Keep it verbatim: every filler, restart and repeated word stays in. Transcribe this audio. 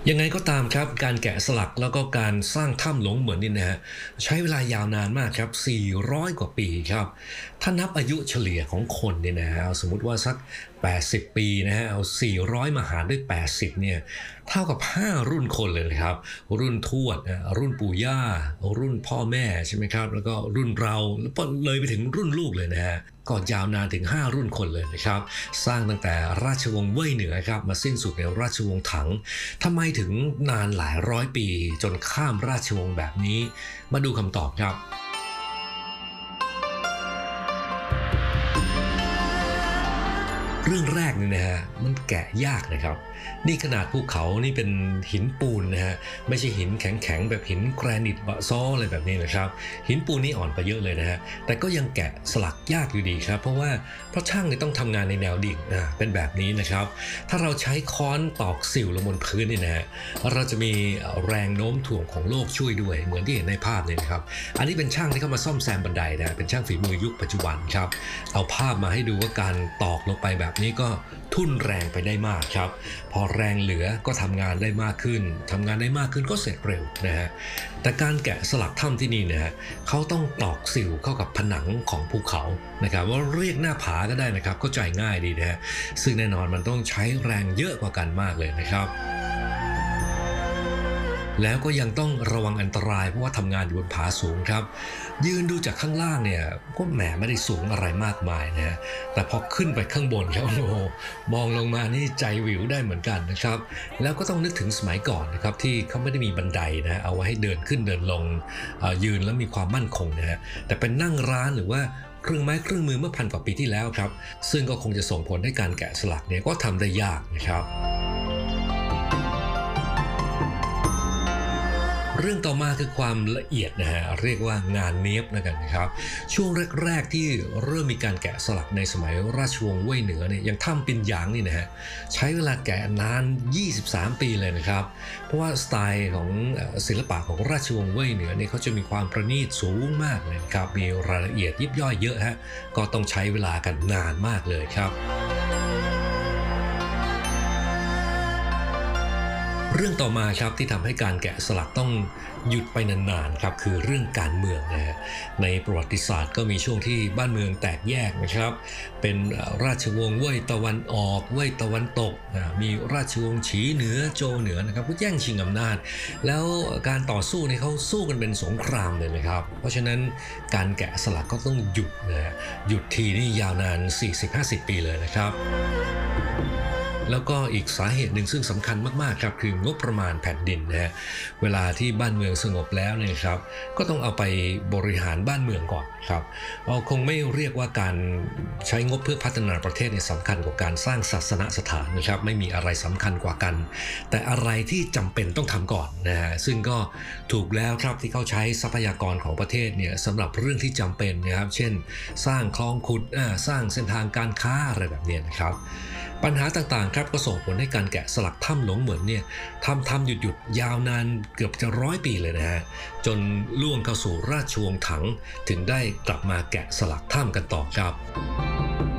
ยังไงก็ตามครับการแกะสลักแล้วก็การสร้างถ้ำหลงเหมือนนี่นะฮะใช้เวลายาวนานมากครับสี่ร้อยกว่าปีครับถ้านับอายุเฉลี่ยของคนเนี่ยนะฮะเอาสมมุติว่าสักแปดสิบปีนะฮะเอาสี่ร้อยมาหารด้วยแปดสิบเนี่ยเท่ากับห้ารุ่นคนเลยนะครับรุ่นทวดนะรุ่นปู่ย่ารุ่นพ่อแม่ใช่ไหมครับแล้วก็รุ่นเราแล้วก็เลยไปถึงรุ่นลูกเลยนะฮะก็ยาวนานถึงห้ารุ่นคนเลยนะครับสร้างตั้งแต่ราชวงศ์เว่ยเหนือครับมาสิ้นสุดในราชวงศ์ถัง ทำไมถึงนานหลายร้อยปีจนข้ามราชวงศ์แบบนี้มาดูคำตอบครับ เรื่องแรกเนี่ยนะฮะมันแกะยากนะครับนี่ขนาดภูเขานี่เป็นหินปูนนะฮะไม่ใช่หินแข็งๆแบบหินแกรนิตบะซ้ออะไรแบบนี้นะครับหินปูนนี่อ่อนไปเยอะเลยนะฮะแต่ก็ยังแกะสลักยากอยู่ดีครับเพราะว่าเพราะช่างเนี่ยต้องทำงานในแนวดิ่งอ่าเป็นแบบนี้นะครับถ้าเราใช้ค้อนตอกสิวลงบนพื้นนี่นะฮะเราจะมีแรงโน้มถ่วงของโลกช่วยด้วยเหมือนที่เห็นในภาพเนี่ยนะครับอันนี้เป็นช่างที่เข้ามาซ่อมแซมบันไดนะเป็นช่างฝีมือยุคปัจจุบันครับเอาภาพมาให้ดูว่าการตอกลงไปแบบนี้ก็ทุ่นแรงไปได้มากครับพอแรงเหลือก็ทำงานได้มากขึ้นทำงานได้มากขึ้นก็เสร็จเร็วนะฮะแต่การแกะสลักถ้ำที่นี่นะฮะเขาต้องตอกสิวเข้ากับผนังของภูเขานะครับว่าเรียกหน้าผาก็ได้นะครับเข้าใจง่ายดีนะฮะซึ่งแน่นอนมันต้องใช้แรงเยอะกว่ากันมากเลยนะครับแล้วก็ยังต้องระวังอันตรายเพราะว่าทำงานอยู่บนผาสูงครับยืนดูจากข้างล่างเนี่ยก็แหมไม่ได้สูงอะไรมากมายนะฮะแต่พอขึ้นไปข้างบนครับโอ้โหมองลงมานี่ใจวิวได้เหมือนกันนะครับแล้วก็ต้องนึกถึงสมัยก่อนนะครับที่เขาไม่ได้มีบันไดนะเอาไว้ให้เดินขึ้นเดินลงยืนแล้วมีความมั่นคงนะฮะแต่เป็นนั่งร้านหรือว่าเครื่องไม้เครื่องมือเมื่อพันกว่าปีที่แล้วครับซึ่งก็คงจะส่งผลให้การแกะสลักเนี่ยก็ทำได้ยากนะครับ เรื่องต่อมาคือความละเอียดนะฮะเรียกว่างานเนียบนะกันนะครับช่วงแรกๆที่เริ่มมีการแกะสลักในสมัยราชวงศ์เว่ยเหนือเนี่ยยังถ้ำปินหยางนี่นะฮะใช้เวลาแกะนานยี่สิบสามปีเลยนะครับเพราะว่าสไตล์ของศิลปะของราชวงศ์เว่ยเหนือเนี่ยเขาจะมีความประณีตสูงมากเลยครับมีรายละเอียดยิบย่อยเยอะฮะก็ต้องใช้เวลากันนานมากเลยครับเรื่องต่อมาครับที่ทำให้การแกะสลักต้องหยุดไปนานๆครับคือเรื่องการเมืองนะฮะในประวัติศาสตร์ก็มีช่วงที่บ้านเมืองแตกแยกนะครับเป็นราชวงศ์เว่ยตะวันออกเว่ยตะวันตกมีราชวงศ์ฉีเหนือโจวเหนือนะครับก็แย่งชิงอำนาจแล้วการต่อสู้เนี่ยเขาสู้กันเป็นสงครามเลยนะครับเพราะฉะนั้นการแกะสลักก็ต้องหยุดนะฮะหยุดทีนี่ยาวนาน สี่สิบถึงห้าสิบ ปีเลยนะครับแล้วก็อีกสาเหตุหนึ่งซึ่งสำคัญมากๆครับคืองบประมาณแผ่นดินนะฮะเวลาที่บ้านเมืองสงบแล้วเนี่ยครับก็ต้องเอาไปบริหารบ้านเมืองก่อนครับเราคงไม่เรียกว่าการใช้งบเพื่อพัฒนาประเทศเนี่ยสำคัญกว่าการสร้างศาสนสถานนะครับไม่มีอะไรสำคัญกว่ากันแต่อะไรที่จำเป็นต้องทำก่อนนะฮะซึ่งก็ถูกแล้วครับที่เขาใช้ทรัพยากรของประเทศเนี่ยสำหรับเรื่องที่จำเป็นนะครับเช่นสร้างคลองขุดสร้างเส้นทางการค้าอะไรแบบนี้นะครับปัญหาต่างๆครับก็ส่งผลให้การแกะสลักถ้ำหลงเหมือนเนี่ยทำทำหยุดหยุดยาวนานเกือบจะร้อยปีเลยนะฮะจนล่วงเข้าสู่ราชวงศ์ถังถึงได้กลับมาแกะสลักถ้ำกันต่อครับ